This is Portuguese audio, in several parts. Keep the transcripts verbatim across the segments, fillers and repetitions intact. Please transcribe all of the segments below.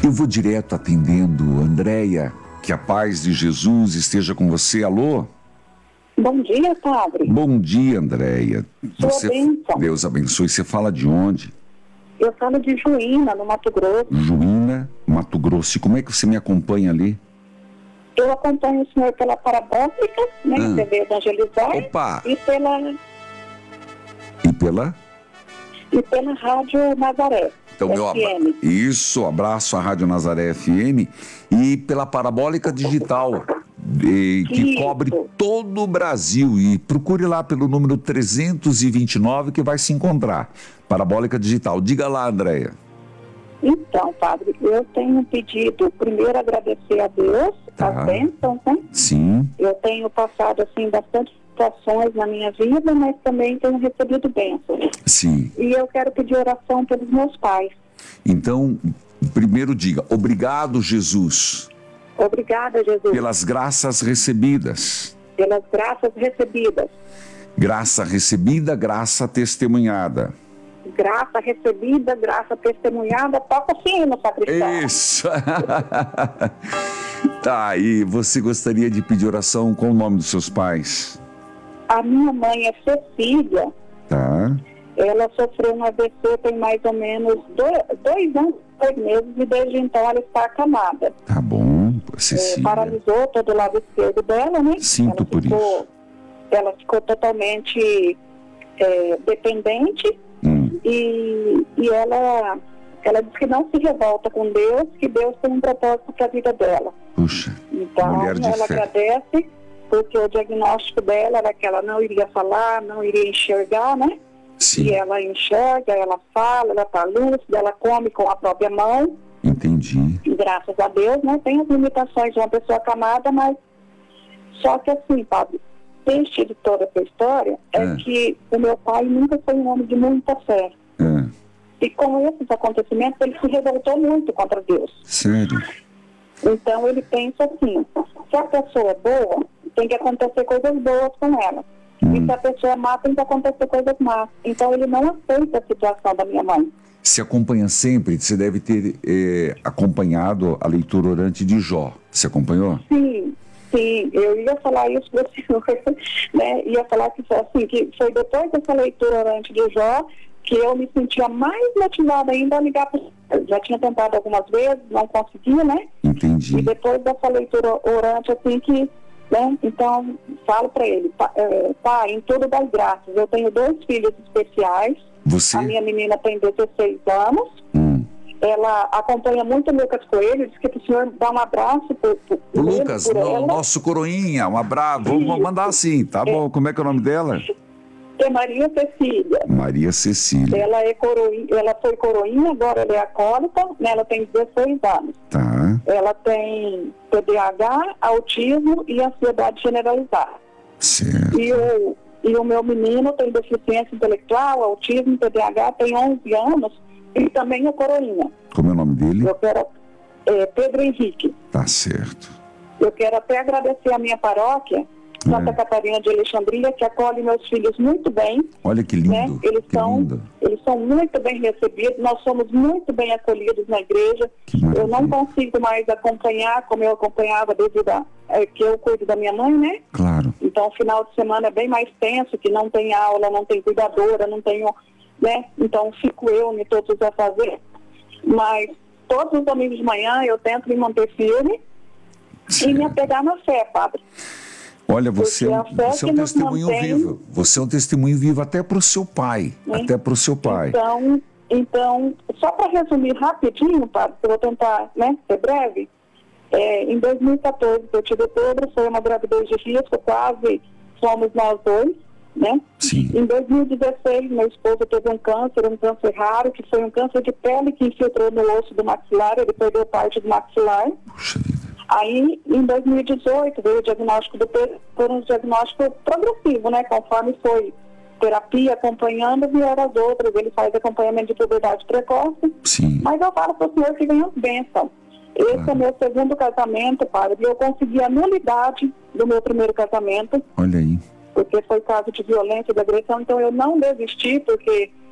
Eu vou direto atendendo. Andréia, que a paz de Jesus esteja com você. Alô? Bom dia, padre. Bom dia, Andréia. Sua bênção. Deus abençoe. Você fala de onde? Eu falo de Juína, no Mato Grosso. Juína, Mato Grosso. E como é que você me acompanha ali? Eu acompanho o senhor pela Parabólica, né, Ah. T V Evangelizar. Opa! E pela, E pela? e pela Rádio Nazaré. Então, meu F M. abra... Isso, abraço à Rádio Nazaré F M e pela Parabólica Digital, e, que Isso. cobre todo o Brasil. E procure lá pelo número trezentos e vinte e nove que vai se encontrar. Parabólica Digital. Diga lá, Andréia. Então, padre, eu tenho pedido, primeiro, agradecer a Deus, Tá. as bênçãos, né? Sim. Eu tenho passado, assim, bastante situações na minha vida, mas também tenho recebido bênçãos. Sim. E eu quero pedir oração pelos meus pais. Então, primeiro diga, obrigado, Jesus, Obrigada, Jesus, pelas graças recebidas. pelas graças recebidas. Graça recebida, graça testemunhada. Graça recebida, graça testemunhada, toca o sino, sacristão. Isso. Tá, e você gostaria de pedir oração com o nome dos seus pais? A minha mãe é Cecília, Tá. ela sofreu um A V C tem mais ou menos dois, dois anos, dois meses, e desde então ela está acamada. Tá bom, É, Cecília. paralisou todo o lado esquerdo dela, né? Sinto ela por ficou, isso. Ela ficou totalmente é, dependente Hum, e, e ela, ela diz que não se revolta com Deus, que Deus tem um propósito para a vida dela. puxa, Então, mulher de ela fé. agradece, porque o diagnóstico dela era que ela não iria falar, não iria enxergar, né? Sim, E ela enxerga, ela fala, ela está lúcida, ela come com a própria mão, entendi. e graças a Deus, né? Tem as limitações de uma pessoa acamada, mas só que assim, Pablo, triste de toda essa história é, É. que o meu pai nunca foi um homem de muita fé. É, E com esses acontecimentos, ele se revoltou muito contra Deus. sério? Então ele pensa assim, se a pessoa é boa, tem que acontecer coisas boas com ela. Hum. E se a pessoa é má, tem que acontecer coisas más. Então ele não aceita a situação da minha mãe. Se acompanha sempre, você deve ter eh, acompanhado a leitura orante de Jó. Você acompanhou? Sim, sim, eu ia falar isso para o senhor, né? Ia falar que foi assim, que foi depois dessa leitura orante de Jó que eu me sentia mais motivada ainda a ligar para o senhor. Já tinha tentado algumas vezes, não conseguia, né? Entendi. E depois dessa leitura orante, assim que, né? Então, falo para ele, pai, é, pai, em tudo das graças, eu tenho dois filhos especiais, Você? a minha menina tem dezesseis anos, Hum. ela acompanha muito o Lucas Coelho, diz que o senhor dá um abraço por, por, O ele, Lucas, por no- ela. nosso coroinha, um abraço. Vamos mandar assim, tá bom? Como é que é o nome dela? É Maria Cecília. Maria Cecília. Ela, é coroinha, ela foi coroinha, agora ela é acólita, né? Ela tem dezesseis anos. Tá, Ela tem T D A H, autismo e ansiedade generalizada. certo. E o, e o meu menino tem deficiência intelectual, autismo, T D A H, tem onze anos e também é coroinha. Como é o nome dele? Eu quero, é, Pedro Henrique. Tá certo. Eu quero até agradecer a minha paróquia, Santa É. Catarina de Alexandria, que acolhe meus filhos muito bem. Olha que Né? lindo. Eles, que são, lindo. eles são muito bem recebidos, nós somos muito bem acolhidos na igreja. Que Eu não maravilha. consigo mais acompanhar como eu acompanhava devido a é, que eu cuido da minha mãe, né? Claro. Então o final de semana é bem mais tenso, que não tem aula, não tem cuidadora, não tenho, né? Então fico eu e todos a fazer. Mas todos os domingos de manhã eu tento me manter firme e me apegar na fé, padre. Olha, você, é um- Porque a fé você é um que nos testemunho mantém- vivo. Você é um testemunho vivo até para o seu pai. Sim. Até para o seu pai. Então, então só para resumir rapidinho, padre, que eu vou tentar, né, ser breve, é, em dois mil e quatorze, eu tive Pedro, foi uma gravidez de risco, quase fomos nós dois, né? Sim. Em dois mil e dezesseis, meu esposo teve um câncer, um câncer raro, que foi um câncer de pele que infiltrou no osso do maxilar, ele perdeu parte do maxilar. Puxa vida. Aí, em dois mil e dezoito, veio o diagnóstico do Pedro, foi um diagnóstico progressivo, né? Conforme foi terapia acompanhando, vieram as outras. Ele faz acompanhamento de puberdade precoce. Sim. Mas eu falo para o senhor que vem as bênçãos. Esse Claro. é meu segundo casamento, padre, e eu consegui a nulidade do meu primeiro casamento, Olha aí. porque foi caso de violência e de agressão, então eu não desisti, porque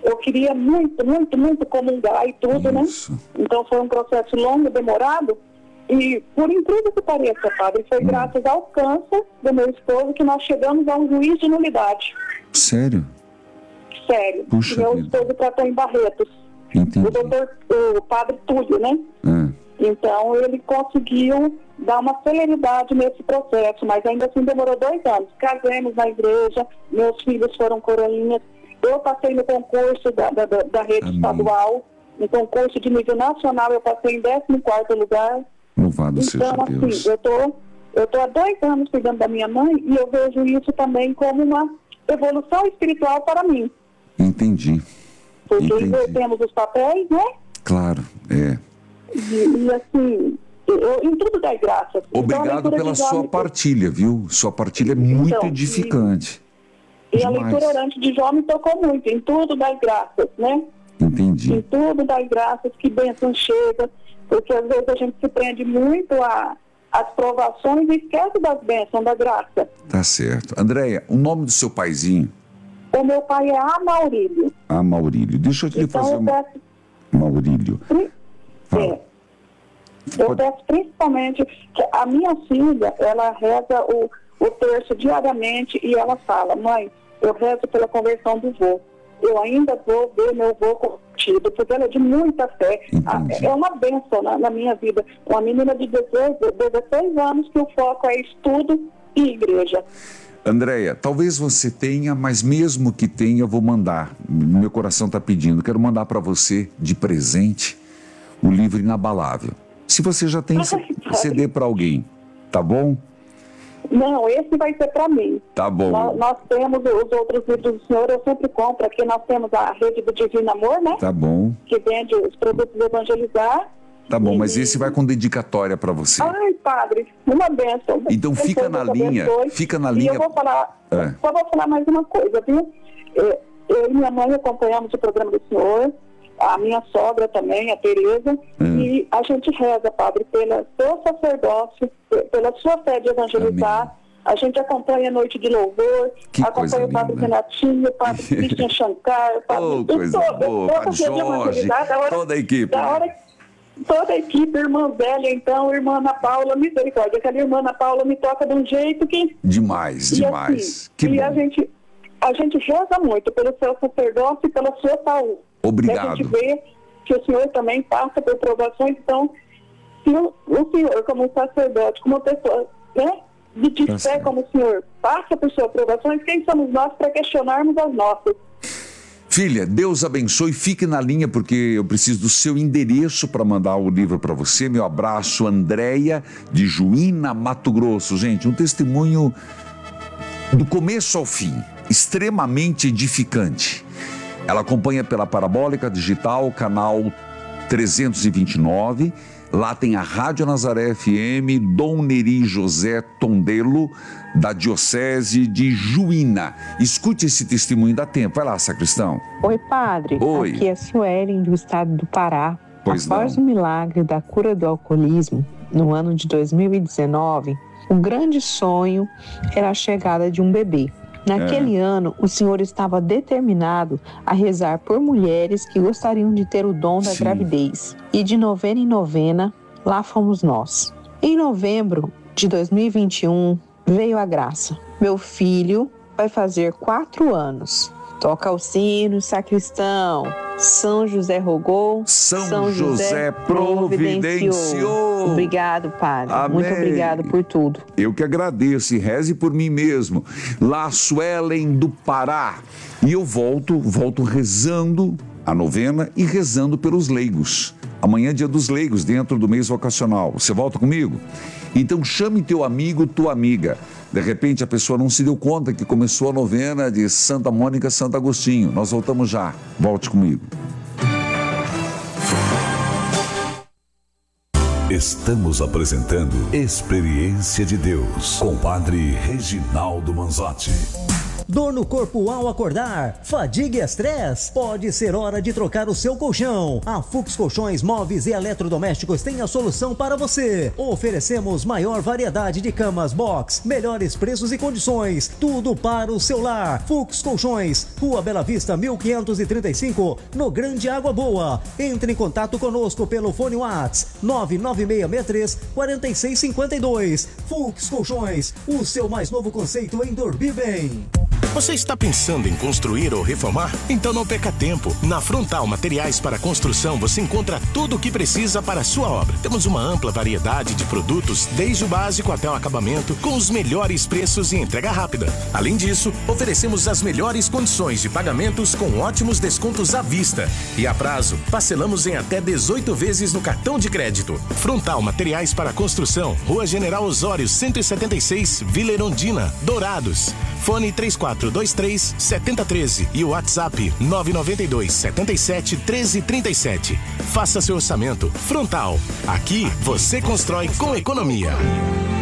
eu queria muito, muito, muito comungar e tudo, Isso. né? Então foi um processo longo, demorado. E, por incrível que pareça, padre, foi hum. graças ao câncer do meu esposo que nós chegamos a um juiz de nulidade. Sério? Sério. Puxa meu vida. esposo tratou em Barretos. Entendi. O doutor, o padre Túlio, né? Hum. Então, ele conseguiu dar uma celeridade nesse processo, mas ainda assim demorou dois anos. Casamos na igreja, meus filhos foram coroinhas. Eu passei no concurso da, da, da rede Amém. estadual, no concurso de nível nacional, eu passei em décimo quarto lugar. Louvado então, seja assim, Deus. eu tô, eu tô há dois anos cuidando da minha mãe e eu vejo isso também como uma evolução espiritual para mim. Entendi. Porque Entendi. invertemos os papéis, né? Claro, é. E, e assim, eu, em tudo dá graça. Obrigado então, pela sua Jó... partilha, viu? Sua partilha é muito então, edificante. E, e a leitura orante de Jó me tocou muito, em tudo das graças, né? Entendi. Em tudo das graças, que bênção chega, porque às vezes a gente se prende muito a, às provações e esquece das bênçãos, da graça. Tá certo. Andréia, o nome do seu paizinho? O meu pai é Amaurílio. Amaurílio. Deixa eu te então, fazer eu uma... peço... Maurílio. É. Eu Pode... peço principalmente que a minha filha, ela reza o, o terço diariamente e ela fala, mãe, eu rezo pela conversão do vô. Eu ainda vou ver meu vô convertido, porque ela é de muita fé. Entendi. É uma bênção na, na minha vida. Uma menina de dezesseis anos que o foco é estudo e igreja. Andréia, talvez você tenha, mas mesmo que tenha, eu vou mandar. Meu coração está pedindo. Quero mandar para você, de presente, o livro Inabalável. Se você já tem, você dê para alguém, tá bom? Não, esse vai ser para mim. Tá bom. Nós, nós temos os outros livros do senhor, eu sempre compro. Aqui nós temos a rede do Divino Amor, né? Tá bom. Que vende os produtos Evangelizar. Tá bom, e... mas esse vai com dedicatória para você. Ai, padre, uma bênção. Então fica na linha, abençoe. fica na linha. E eu vou falar, é. só vou falar mais uma coisa, viu? Eu e minha mãe acompanhamos o programa do senhor, a minha sogra também, a Tereza, é. e a gente reza, padre, pela seu sacerdócio, pela sua fé de evangelizar. Amém. A gente acompanha a Noite de Louvor, que acompanha o Padre linda. Renatinho, o Padre Christian Shankar, o Padre... Oh, coisa todo, boa, Padre Jorge, hora, toda a equipe. Da hora, toda a equipe, irmã velha, então, irmã Ana Paula, misericórdia. Aquela irmã Ana Paula me toca de um jeito que... Demais, e demais. Assim, que e bom. a gente, a gente reza muito pelo seu sacerdócio e pela sua saúde. Obrigado. E a gente vê que o senhor também passa por provações, então, se o, o senhor, como sacerdote, como pessoa, né, de, de tá fé certo. Como o senhor passa por suas provações, quem somos nós para questionarmos as nossas? Filha, Deus abençoe, fique na linha porque eu preciso do seu endereço para mandar o livro para você. Meu abraço, Andréia, de Juína, Mato Grosso. Gente, um testemunho do começo ao fim, extremamente edificante. Ela acompanha pela Parabólica Digital, canal trezentos e vinte e nove. Lá tem a Rádio Nazaré F M, Dom Neri José Tondelo, da Diocese de Juína. Escute esse testemunho, dá tempo. Vai lá, sacristão. Oi, padre. Oi. Aqui é Suelen, do estado do Pará. Pois Após não. o milagre da cura do alcoolismo, no ano de dois mil e dezenove, um grande sonho era a chegada de um bebê. Naquele é. ano, o senhor estava determinado a rezar por mulheres que gostariam de ter o dom da Sim. gravidez. E de novena em novena, lá fomos nós. Em novembro de dois mil e vinte e um, veio a graça. Meu filho vai fazer quatro anos. Toca o sino, sacristão. São José rogou, São, São José, José providenciou. providenciou. Obrigado, padre. Amém. Muito obrigado por tudo. Eu que agradeço e reze por mim mesmo. Lá, Suelen do Pará. E eu volto, volto rezando a novena e rezando pelos leigos. Amanhã é dia dos leigos, dentro do mês vocacional. Você volta comigo? Então chame teu amigo, tua amiga. De repente a pessoa não se deu conta que começou a novena de Santa Mônica, Santo Agostinho. Nós voltamos já. Volte comigo. Estamos apresentando Experiência de Deus com o Padre Reginaldo Manzotti. Dor no corpo ao acordar? Fadiga e estresse? Pode ser hora de trocar o seu colchão. A Fux Colchões, Móveis e Eletrodomésticos tem a solução para você. Oferecemos maior variedade de camas box, melhores preços e condições, tudo para o seu lar. Fux Colchões, Rua Bela Vista, mil quinhentos e trinta e cinco, no Grande Água Boa. Entre em contato conosco pelo fone WhatsApp nove nove seis seis três, quatro seis cinco dois. Fux Colchões, o seu mais novo conceito em dormir bem. Você está pensando em construir ou reformar? Então não perca tempo. Na Frontal Materiais para Construção você encontra tudo o que precisa para a sua obra. Temos uma ampla variedade de produtos, desde o básico até o acabamento, com os melhores preços e entrega rápida. Além disso, oferecemos as melhores condições de pagamentos com ótimos descontos à vista. E a prazo, parcelamos em até dezoito vezes no cartão de crédito. Frontal Materiais para Construção, Rua General Osório, cento e setenta e seis, Vila Erundina, Dourados. Fone três quatro dois três, sete zero um três e o WhatsApp nove nove dois, sete sete, um três três sete. Faça seu orçamento. Frontal. Aqui você constrói com economia.